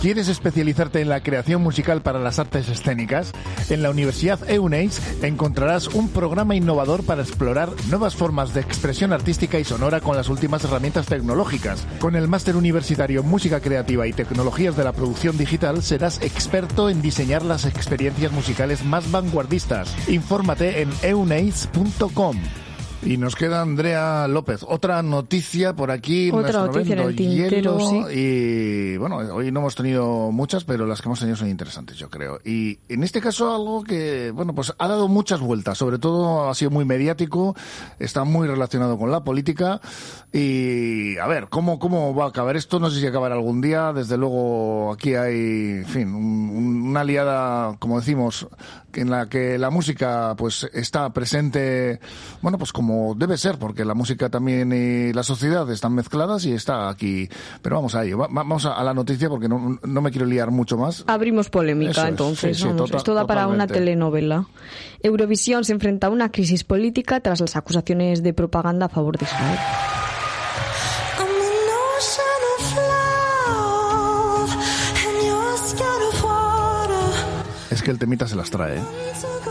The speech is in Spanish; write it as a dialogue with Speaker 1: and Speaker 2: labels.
Speaker 1: ¿Quieres especializarte en la creación musical para las artes escénicas? En la Universidad Euneiz encontrarás un programa innovador para explorar nuevas formas de expresión artística y sonora con las últimas herramientas tecnológicas. Con el máster universitario en Música Creativa y Tecnologías de la Producción Digital serás experto en diseñar las experiencias musicales más vanguardistas. Infórmate en euneiz.com. Y nos queda Andrea López. Otra noticia por aquí.
Speaker 2: Otra noticia en el tintero, sí.
Speaker 1: Y bueno, hoy no hemos tenido muchas, pero las que hemos tenido son interesantes, yo creo. Y en este caso algo que, bueno, pues ha dado muchas vueltas. Sobre todo ha sido muy mediático, está muy relacionado con la política. Y a ver, ¿cómo va a acabar esto? No sé si acabará algún día. Desde luego aquí hay, en fin, una aliada, como decimos, en la que la música pues está presente, bueno, pues como debe ser, porque la música también y la sociedad están mezcladas y está aquí. Pero vamos a ello, vamos a la noticia porque no me quiero liar mucho más.
Speaker 2: Abrimos polémica. Eso entonces. Sí, esto da para una telenovela. Eurovisión se enfrenta a una crisis política tras las acusaciones de propaganda a favor de Israel.
Speaker 1: Es que el temita se las trae, ¿eh?